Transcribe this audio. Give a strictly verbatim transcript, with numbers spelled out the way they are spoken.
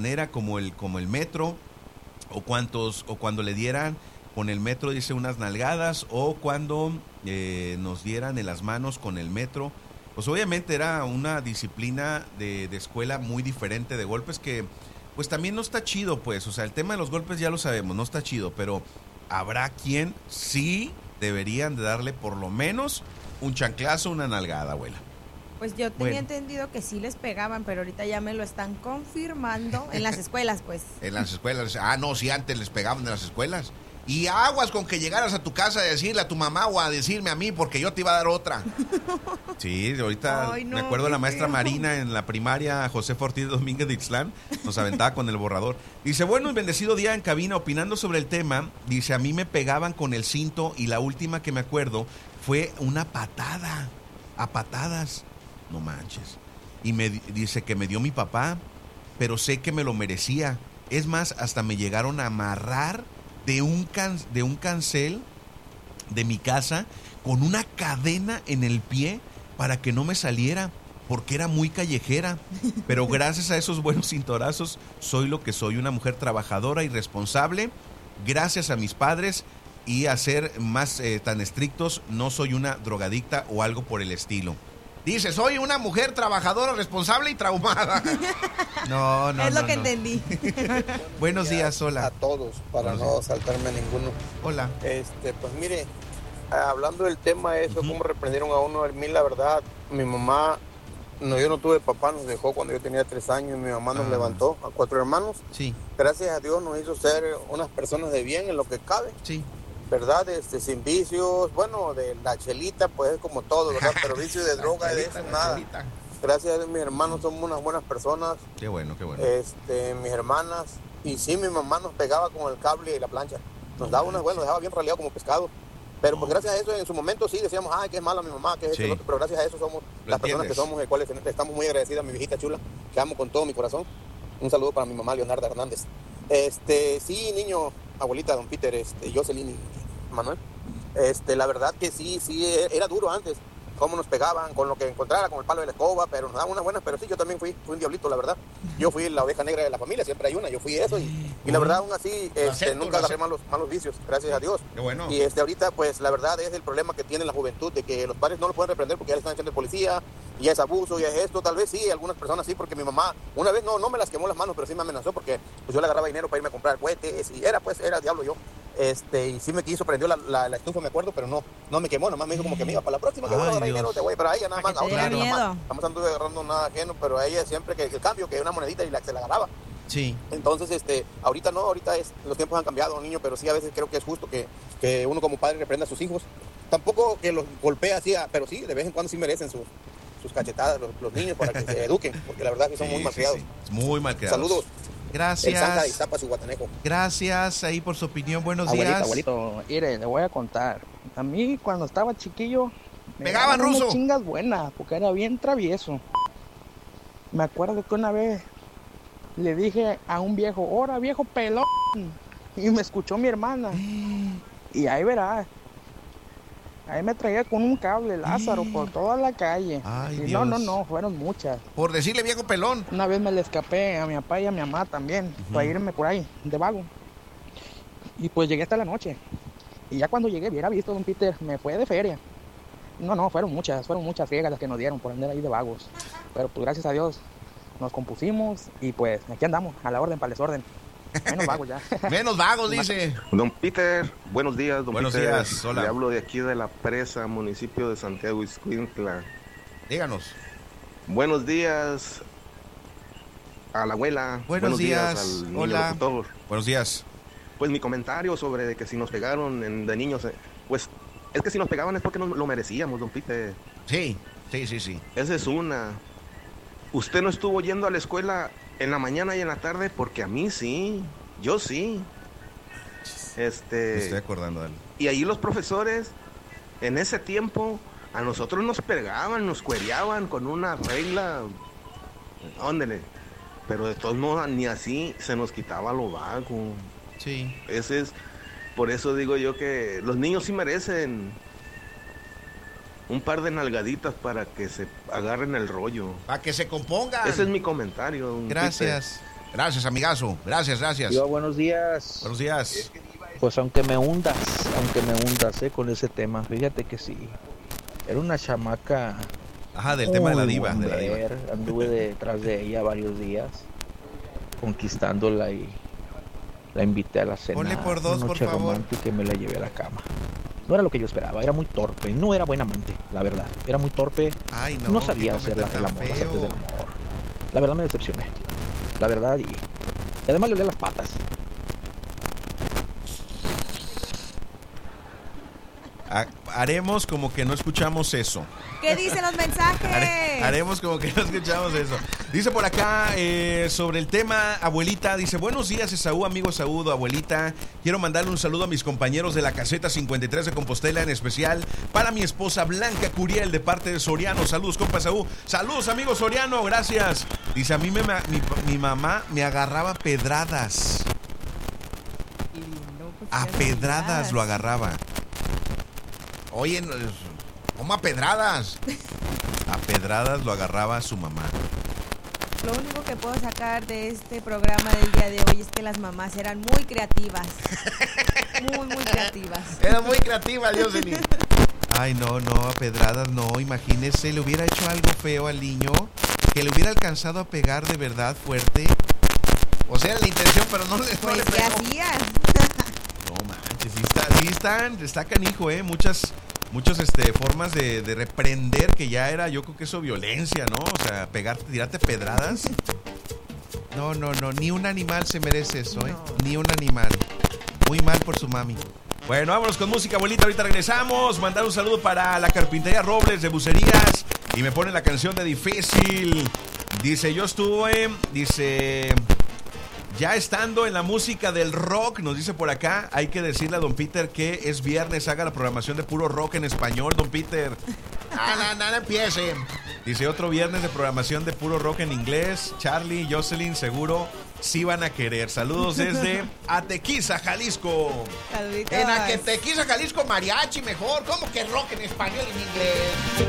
manera como el, como el metro, o cuantos, o cuando le dieran con el metro, dice, unas nalgadas, o cuando eh, nos dieran en las manos con el metro. Pues obviamente era una disciplina de, de escuela muy diferente de golpes que pues también no está chido, pues, o sea, el tema de los golpes ya lo sabemos, no está chido, pero habrá quien sí deberían de darle por lo menos un chanclazo, una nalgada, abuela. Pues yo tenía bueno. entendido que sí les pegaban, pero ahorita ya me lo están confirmando en las escuelas, pues. En las escuelas, ah, no, sí, antes les pegaban en las escuelas. Y aguas con que llegaras a tu casa a decirle a tu mamá o a decirme a mí, porque yo te iba a dar otra. Sí, ahorita Ay, no, me acuerdo de la maestra feo. Marina en la primaria, José Ortiz Domínguez de Ixtlán, nos aventaba con el borrador. Dice, bueno, un bendecido día en cabina, opinando sobre el tema. Dice, a mí me pegaban con el cinto y la última que me acuerdo fue una patada, a patadas. No manches. Y me dice que me dio mi papá, pero sé que me lo merecía. Es más, hasta me llegaron a amarrar de un can, de un cancel de mi casa con una cadena en el pie para que no me saliera, porque era muy callejera. Pero gracias a esos buenos cinturazos soy lo que soy, una mujer trabajadora y responsable. Gracias a mis padres y a ser más eh, tan estrictos, no soy una drogadicta o algo por el estilo. Dice, soy una mujer trabajadora, responsable y traumada. No, no, Es lo no, que no. entendí. Buenos días, hola. A todos, para Buenos no días. saltarme a ninguno. Hola. Este, pues mire, hablando del tema eso, uh-huh. cómo reprendieron a uno, a mí la verdad, mi mamá, no, yo no tuve papá, nos dejó cuando yo tenía tres años, y mi mamá nos ah. levantó a cuatro hermanos. Sí. Gracias a Dios nos hizo ser unas personas de bien en lo que cabe. Sí. ¿Verdad? Este, sin vicios, bueno, de la chelita, pues es como todo, ¿verdad? Pero vicios de droga, de eso, nada. Chelita. Gracias a Dios, mis hermanos somos unas buenas personas. Qué bueno, qué bueno. Este, mis hermanas, y sí, mi mamá nos pegaba con el cable y la plancha. Nos no daba unas, bueno, nos dejaba bien raleado como pescado. Pero pues gracias a eso, en su momento sí decíamos, ay, que es mala mi mamá, que es sí. esto, otro, pero gracias a eso somos las personas que somos, de cuales estamos muy agradecidas, mi viejita chula, que amo con todo mi corazón. Un saludo para mi mamá, Leonardo Hernández. Este, sí, niño, abuelita, don Peter, este, Jocelyn y Manuel, este, la verdad que sí, sí, era duro antes, cómo nos pegaban, con lo que encontrara, con el palo de la escoba, pero nos daban unas buenas, pero sí, yo también fui, fui un diablito, la verdad. Yo fui la oveja negra de la familia, siempre hay una, yo fui eso, y, y la verdad, aún así, este, acepto, nunca agarré malos, malos vicios, gracias a Dios. Qué bueno. Y este, ahorita, pues, la verdad es el problema que tiene la juventud, de que los padres no lo pueden reprender porque ya le están echando el policía, y ya es abuso, ya es esto, tal vez sí, algunas personas sí, porque mi mamá, una vez no, no me las quemó las manos, pero sí me amenazó, porque pues yo le agarraba dinero para irme a comprar cohetes, y era, pues, era diablo yo. Este, y sí me quiso, prendió la, la, la estufa, me acuerdo, pero no, no me quemó, nomás me dijo como que me iba para la próxima, que voy a agarrar dinero, te voy, pero a ella nada más, a otra nada más, estamos andando agarrando nada ajeno, pero a ella siempre que el cambio, que una monedita y la, se la agarraba. Sí. Entonces, este, ahorita no, ahorita es, los tiempos han cambiado, niño, pero sí a veces creo que es justo que, que uno como padre reprenda a sus hijos. Tampoco que los golpee así, pero sí, de vez en cuando sí merecen sus, sus cachetadas los, los niños para que se eduquen, porque la verdad que son sí, muy mal criados. Sí, sí. Muy mal criados. Saludos. Gracias. El Santa de Iztapa, su guatanejo. Gracias ahí por su opinión. Buenos abuelito, días. Abuelito, mire, le voy a contar. A mí cuando estaba chiquillo me pegaban ruso. Unas chingas buenas, porque era bien travieso. Me acuerdo que una vez le dije a un viejo, ¡hora viejo pelón! Y me escuchó mi hermana. Y ahí verás. Ahí me traía con un cable Lázaro por toda la calle. Ay, y Dios. no, no, no, fueron muchas. Por decirle viejo pelón. Una vez me le escapé a mi papá y a mi mamá también, uh-huh. para irme por ahí, de vago. Y pues llegué hasta la noche. Y ya cuando llegué, hubiera visto, don Peter, me fue de feria. No, no, fueron muchas, fueron muchas friegas las que nos dieron por andar ahí de vagos. Pero pues gracias a Dios nos compusimos y pues aquí andamos, a la orden, para el desorden. Menos vagos ya. Menos vagos, dice. Don Peter, buenos días, don buenos Peter. Buenos días, hola. Le hablo de aquí de la presa, municipio de Santiago Ixcuintla. Díganos. Buenos días a la abuela. Buenos, buenos días, días al niño hola. Locutor. Buenos días. Pues mi comentario sobre que si nos pegaron en, de niños, pues es que si nos pegaban es porque nos lo merecíamos, don Peter. Sí, sí, sí, sí. Esa es una. Usted no estuvo yendo a la escuela en la mañana y en la tarde, porque a mí sí, yo sí. Este. Me estoy acordando de él. Y ahí los profesores, en ese tiempo, a nosotros nos pegaban, nos cuereaban con una regla. Óndele. Pero de todos modos, ni así se nos quitaba lo vago. Sí. Ese es. Por eso digo yo que los niños sí merecen un par de nalgaditas para que se agarren el rollo. Para que se compongan. Ese es mi comentario. Gracias. Peter. Gracias, amigazo. Gracias, gracias. Yo, buenos días. Buenos días. Pues aunque me hundas, aunque me hundas, eh, con ese tema, fíjate que sí. Era una chamaca. Ajá, del tema de la diva. De la diva. Anduve detrás de ella varios días, conquistándola y la invité a la cena. Ponle por dos, una noche por favor. romántica y me la llevé a la cama. No era lo que yo esperaba, era muy torpe, no era buena amante, la verdad. Era muy torpe, Ay, no, no sabía hacer la, el amor, las artes del amor. La verdad me decepcioné, la verdad, y, y además le olía las patas. Haremos como que no escuchamos eso. ¿Qué dicen los mensajes? Hare, haremos como que no escuchamos eso. Dice por acá eh, sobre el tema, abuelita, dice, buenos días Esaú, amigo Esaú, abuelita. Quiero mandarle un saludo a mis compañeros de la caseta cincuenta y tres de Compostela, en especial para mi esposa Blanca Curiel, de parte de Soriano. Saludos, compa Esaú. Saludos, amigo Soriano, gracias. Dice, a mí me, mi, mi mamá me agarraba pedradas. A pedradas lo agarraba. Oye, ¿cómo a pedradas? A pedradas lo agarraba su mamá. Lo único que puedo sacar de este programa del día de hoy es que las mamás eran muy creativas. Muy, muy creativas. Era muy creativa, Dioseli. Ay, no, no, a pedradas no. Imagínese, le hubiera hecho algo feo al niño, que le hubiera alcanzado a pegar de verdad fuerte. O sea, la intención, pero no le Pues, no le ¿qué pegó. hacías? No manches, sí, está, sí están, está canijo, ¿eh? Muchas, muchas este, formas de, de reprender, que ya era, yo creo que eso violencia, ¿no? O sea, pegarte, tirarte pedradas. No, no, no, ni un animal se merece eso, ¿eh? No. Ni un animal. Muy mal por su mami. Bueno, vámonos con música, abuelita, ahorita regresamos. Mandar un saludo para la Carpintería Robles de Bucerías. Y me pone la canción de Difícil. Dice, yo estuve, dice... Ya estando en la música del rock, nos dice por acá, hay que decirle a don Peter que es viernes, haga la programación de puro rock en español, don Peter. Ah, no, no, no empiece. Dice, otro viernes de programación de puro rock en inglés. Charlie, Jocelyn, seguro sí van a querer. Saludos desde Atequiza, Jalisco. Saluditos. En Atequiza, Jalisco, mariachi mejor. ¿Cómo que rock en español y en inglés?